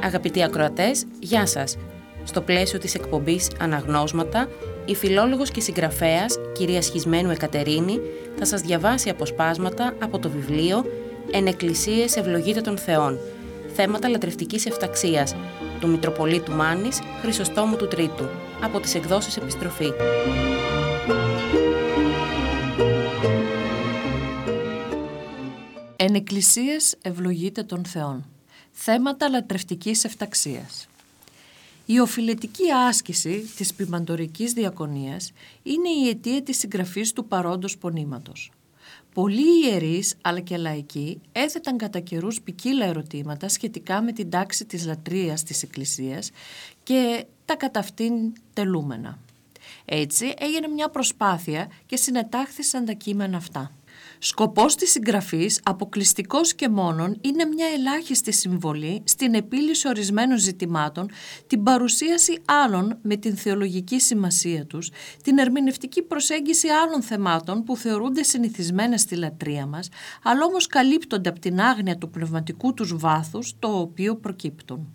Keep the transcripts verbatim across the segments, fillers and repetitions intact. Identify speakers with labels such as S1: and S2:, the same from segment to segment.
S1: Αγαπητοί ακροατές, γεια σας. Στο πλαίσιο της εκπομπής Αναγνώσματα, η φιλόλογος και συγγραφέας κυρία Σχισμένου Εκατερίνη θα σας διαβάσει αποσπάσματα από το βιβλίο «Εν εκκλησίες ευλογείτε των Θεών. Θέματα λατρευτικής εφταξίας» του Μητροπολίτου Μάνης Χρυσοστόμου του Τρίτου, από τις εκδόσεις Επιστροφή.
S2: Εν εκκλησίες ευλογείτε των Θεών. Θέματα λατρευτικής εφταξίας. Η οφειλετική άσκηση της ποιμαντορικής διακονίας είναι η αιτία της συγγραφής του παρόντος πονήματος. Πολλοί ιερείς αλλά και λαϊκοί έθεταν κατά καιρούς ποικίλα ερωτήματα σχετικά με την τάξη της λατρείας της Εκκλησίας και τα κατά αυτήν τελούμενα. Έτσι έγινε μια προσπάθεια και συνετάχθησαν τα κείμενα αυτά. Σκοπός της συγγραφής, αποκλειστικός και μόνον, είναι μια ελάχιστη συμβολή στην επίλυση ορισμένων ζητημάτων, την παρουσίαση άλλων με την θεολογική σημασία τους, την ερμηνευτική προσέγγιση άλλων θεμάτων που θεωρούνται συνηθισμένες στη λατρεία μας, αλλά όμως καλύπτονται από την άγνοια του πνευματικού τους βάθους, το οποίο προκύπτουν.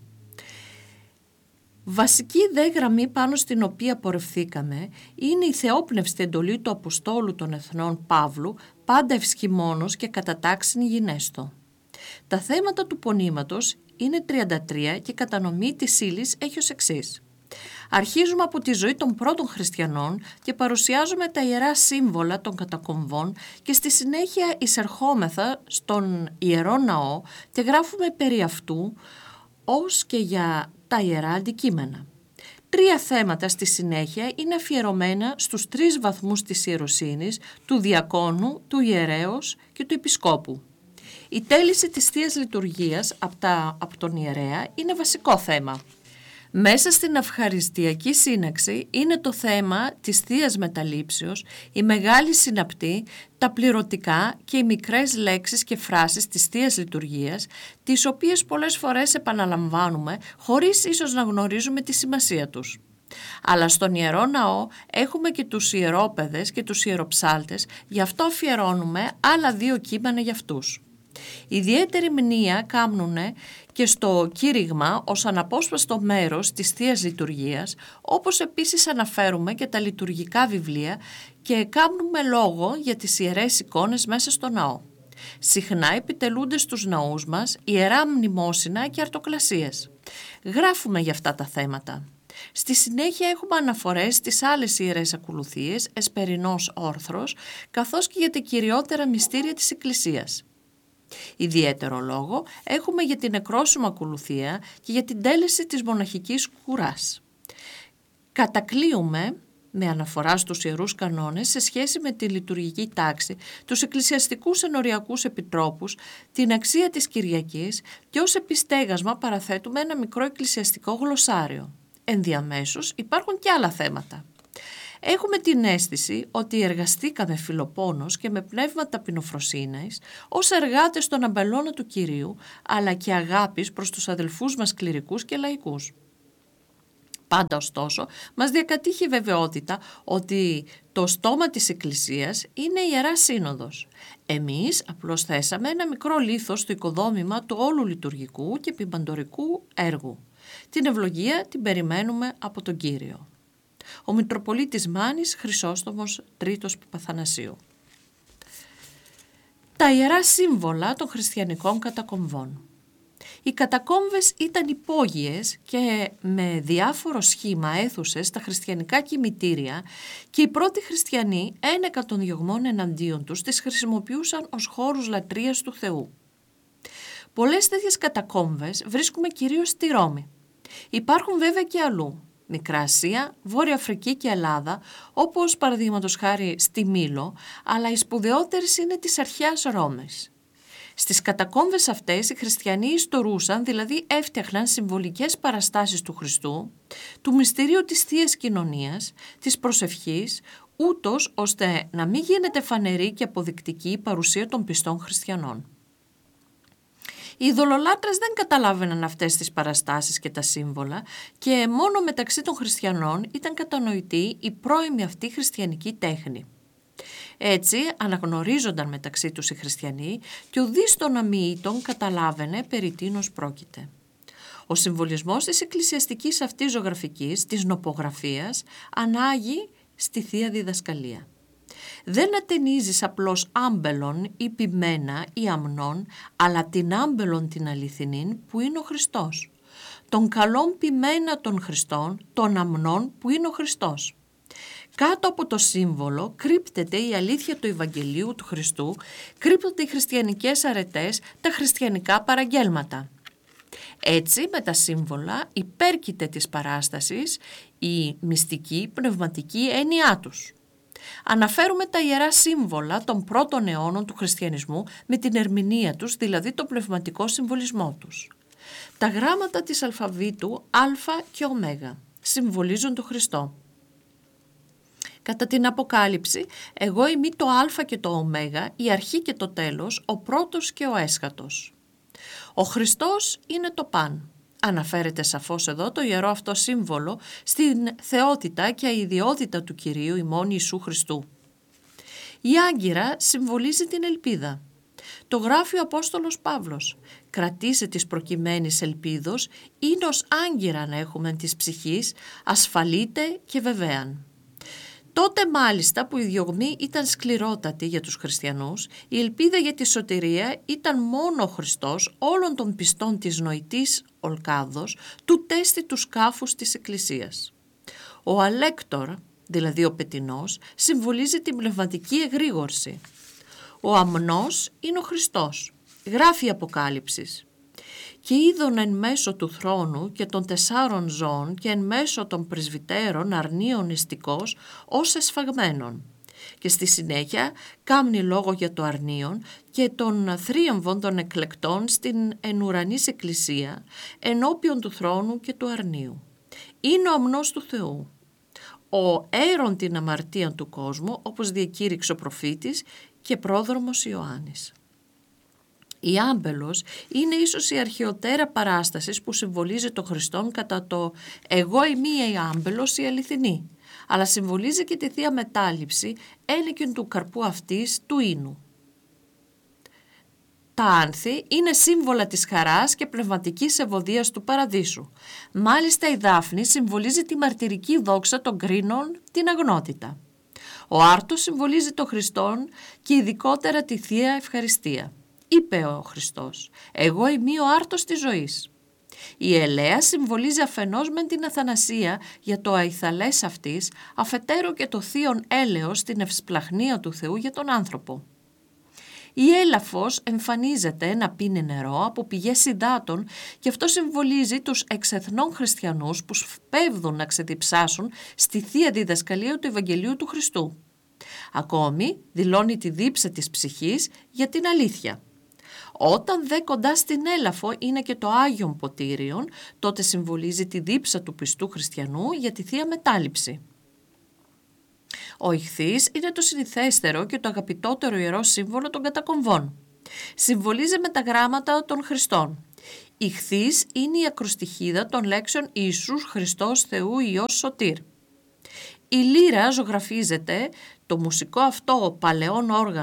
S2: Βασική δε γραμμή πάνω στην οποία πορευθήκαμε είναι η θεόπνευστη εντολή του Αποστόλου των Εθνών Παύλου, πάντα ευσχημόνος και κατά τάξιν υγιεινέστο. Τα θέματα του πονήματος είναι τριάντα τρία και η κατανομή της ύλης έχει ως εξής. Αρχίζουμε από τη ζωή των πρώτων χριστιανών και παρουσιάζουμε τα ιερά σύμβολα των κατακομβών και στη συνέχεια εισερχόμεθα στον Ιερό Ναό και γράφουμε περί αυτού ως και για τα ιερά αντικείμενα. Τρία θέματα στη συνέχεια είναι αφιερωμένα στους τρεις βαθμούς της ιεροσύνης, του διακόνου, του ιερέως και του επισκόπου. Η τέληση της Θείας Λειτουργίας από, τα, από τον ιερέα είναι βασικό θέμα. Μέσα στην ευχαριστιακή σύναξη είναι το θέμα της Θείας Μεταλήψεως, η μεγάλη συναπτή, τα πληρωτικά και οι μικρές λέξεις και φράσεις της Θείας Λειτουργίας, τις οποίες πολλές φορές επαναλαμβάνουμε χωρίς ίσως να γνωρίζουμε τη σημασία τους. Αλλά στον Ιερό Ναό έχουμε και τους ιερόπαιδες και τους ιεροψάλτες, γι' αυτό αφιερώνουμε άλλα δύο κείμενα για αυτούς. Ιδιαίτερη μνήα κάνουνε και στο κήρυγμα ως αναπόσπαστο μέρος της Θείας Λειτουργίας, όπως επίσης αναφέρουμε και τα λειτουργικά βιβλία και κάνουμε λόγο για τις ιερές εικόνες μέσα στο ναό. Συχνά επιτελούνται στους ναούς μας ιερά μνημόσυνα και αρτοκλασίες. Γράφουμε για αυτά τα θέματα. Στη συνέχεια έχουμε αναφορές στις άλλες ιερές ακολουθίες, εσπερινός όρθρος, καθώς και για τα κυριότερα μυστήρια της Εκκλησίας. Ιδιαίτερο λόγο έχουμε για την νεκρόσιμη ακολουθία και για την τέλεση της μοναχικής κουράς. Κατακλείουμε με αναφορά στους ιερούς κανόνες σε σχέση με τη λειτουργική τάξη, τους εκκλησιαστικούς ενοριακούς επιτρόπους, την αξία της Κυριακής και ως επιστέγασμα παραθέτουμε ένα μικρό εκκλησιαστικό γλωσσάριο. Ενδιαμέσως υπάρχουν και άλλα θέματα. Έχουμε την αίσθηση ότι εργαστήκαμε φιλοπόνος και με πνεύμα ταπεινοφροσύνης ως εργάτες των αμπελώνα του Κυρίου, αλλά και αγάπης προς τους αδελφούς μας κληρικούς και λαϊκούς. Πάντα ωστόσο μας διακατήχει η βεβαιότητα ότι το στόμα της Εκκλησίας είναι η Ιερά Σύνοδος. Εμείς απλώς θέσαμε ένα μικρό λίθος στο οικοδόμημα του όλου λειτουργικού και ποιμαντορικού έργου. Την ευλογία την περιμένουμε από τον Κύριο. Ο Μητροπολίτης Μάνης Χρυσόστομος Τρίτος Παπαθανασίου. Τα ιερά σύμβολα των χριστιανικών κατακομβών. Οι κατακόμβες ήταν υπόγειες και με διάφορο σχήμα έθουσες στα χριστιανικά κημητήρια και οι πρώτοι χριστιανοί ένεκα των διωγμών εναντίον τους τις χρησιμοποιούσαν ως χώρους λατρείας του Θεού. Πολλές τέτοιες κατακόμβες βρίσκουμε κυρίως στη Ρώμη. Υπάρχουν βέβαια και αλλού. Μικρά Ασία, Βόρεια Αφρική και Ελλάδα, όπως παραδείγματος χάρη στη Μήλο, αλλά οι σπουδαιότερες είναι της αρχαίας Ρώμης. Στις κατακόμβες αυτές οι χριστιανοί ιστορούσαν, δηλαδή έφτιαχναν συμβολικές παραστάσεις του Χριστού, του μυστηρίου της Θείας Κοινωνίας, της προσευχής, ούτως ώστε να μην γίνεται φανερή και αποδεικτική η παρουσία των πιστών χριστιανών. Οι ειδωλολάτρες δεν καταλάβαιναν αυτές τις παραστάσεις και τα σύμβολα και μόνο μεταξύ των χριστιανών ήταν κατανοητή η πρώιμη αυτή χριστιανική τέχνη. Έτσι αναγνωρίζονταν μεταξύ τους οι χριστιανοί και ουδής των αμοιήτων καταλάβαινε περί τίνος πρόκειται. Ο συμβολισμός της εκκλησιαστικής αυτής ζωγραφικής, της νοπογραφίας, ανάγει στη Θεία Διδασκαλία. Δεν ατενίζεις απλώς άμπελον ή ποιμένα ή αμνών, αλλά την άμπελον την αληθινήν που είναι ο Χριστός. Τον καλόν ποιμένα των Χριστών, των αμνών που είναι ο Χριστός. Κάτω από το σύμβολο κρύπτεται η αλήθεια του Ευαγγελίου του Χριστού, κρύπτονται οι χριστιανικές αρετές, τα χριστιανικά παραγγέλματα. Έτσι με τα σύμβολα υπέρκειται της παράστασης η μυστική πνευματική έννοιά τους. Αναφέρουμε τα ιερά σύμβολα των πρώτων αιώνων του χριστιανισμού με την ερμηνεία τους, δηλαδή τον πνευματικό συμβολισμό τους. Τα γράμματα της αλφαβήτου Α και Ω συμβολίζουν τον Χριστό. Κατά την Αποκάλυψη, εγώ είμαι το Α και το Ω, η αρχή και το τέλος, ο πρώτος και ο έσχατος. Ο Χριστός είναι το παν. Αναφέρεται σαφώς εδώ το ιερό αυτό σύμβολο στην θεότητα και ιδιότητα του Κυρίου ημών Ιησού Χριστού. Η άγκυρα συμβολίζει την ελπίδα. Το γράφει ο Απόστολος Παύλος. Κρατήσε της προκειμένης ελπίδος, είναι ως άγκυραν έχουμε της ψυχής, ασφαλείτε και βεβαίαν. Τότε μάλιστα που η διωγμή ήταν σκληρότατη για τους χριστιανούς, η ελπίδα για τη σωτηρία ήταν μόνο ο Χριστός όλων των πιστών της νοητής Ολκάδος, του τέστη του σκάφους της Εκκλησίας. Ο αλέκτορ, δηλαδή ο πετεινός, συμβολίζει την πνευματική εγρήγορση. Ο αμνός είναι ο Χριστός, γράφει η Αποκάλυψης. Και είδον εν μέσω του θρόνου και των τεσσάρων ζώων και εν μέσω των πρεσβυτέρων αρνίων ιστικός ως εσφαγμένων. Και στη συνέχεια κάμνει λόγο για το αρνίον και των θρίαμβων των εκλεκτών στην ενουρανής εκκλησία ενώπιον του θρόνου και του αρνίου. Είναι ο αμνός του Θεού. Ο έρον την αμαρτία του κόσμου, όπως διακήρυξε ο προφήτης και πρόδρομος Ιωάννης. Η άμπελος είναι ίσως η αρχαιοτέρα παράσταση που συμβολίζει τον Χριστόν κατά το «εγώ είμαι η άμπελος η αληθινή», αλλά συμβολίζει και τη Θεία Μετάληψη ένικην του καρπού αυτής του ίνου. Τα άνθη είναι σύμβολα της χαράς και πνευματικής ευωδίας του παραδείσου. Μάλιστα η δάφνη συμβολίζει τη μαρτυρική δόξα των κρίνων, την αγνότητα. Ο άρτος συμβολίζει τον Χριστόν και ειδικότερα τη Θεία Ευχαριστία. Είπε ο Χριστός, εγώ είμαι ο άρτος της ζωής. Η ελαία συμβολίζει αφενός μεν την αθανασία για το αϊθαλές αυτής, αφετέρου και το θείον έλεος την ευσπλαχνία του Θεού για τον άνθρωπο. Η έλαφος εμφανίζεται να πίνει νερό από πηγές υδάτων και αυτό συμβολίζει τους εξεθνών χριστιανούς που σπέβδουν να ξεδιψάσουν στη Θεία Διδασκαλία του Ευαγγελίου του Χριστού. Ακόμη δηλώνει τη δίψα της ψυχής για την αλήθεια. Όταν δε κοντά στην έλαφο είναι και το Άγιον Ποτήριον, τότε συμβολίζει τη δίψα του πιστού χριστιανού για τη Θεία Μετάληψη. Ο ιχθύς είναι το συνηθέστερο και το αγαπητότερο ιερό σύμβολο των κατακομβών. Συμβολίζει με τα γράμματα των Χριστών. Η ιχθύς είναι η ακροστιχίδα των λέξεων Ιησούς Χριστός Θεού Υιός Σωτήρ. Η λύρα ζωγραφίζεται, το μουσικό αυτό παλαιόν όργανο